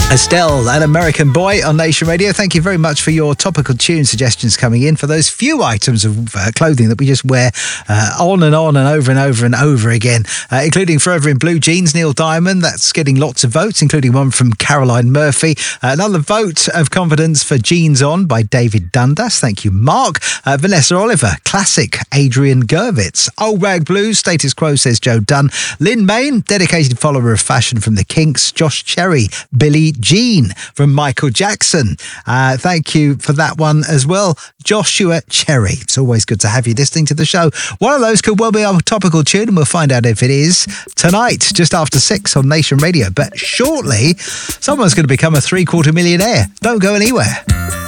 Estelle, an American Boy on Nation Radio. Thank you very much for your topical tune suggestions coming in for those few items of clothing that we just wear on and over and over and over again, including Forever in Blue jeans, Neil Diamond. That's getting lots of votes, including one from Caroline Murphy. Another vote of confidence for Jeans On by David Dundas. Thank you, Mark. Vanessa Oliver, classic Adrian Gervitz. Old Rag Blues, Status Quo, says Joe Dunn. Lynn Main, dedicated follower of fashion from the Kinks. Josh Cherry, Billie Jean from Michael Jackson. Thank you for that one as well, Joshua Cherry. It's always good to have you listening to the show. One of those could well be our topical tune, and we'll find out if it is tonight, just after 6 on Nation Radio. But shortly, someone's going to become a 3/4 millionaire. Don't go anywhere.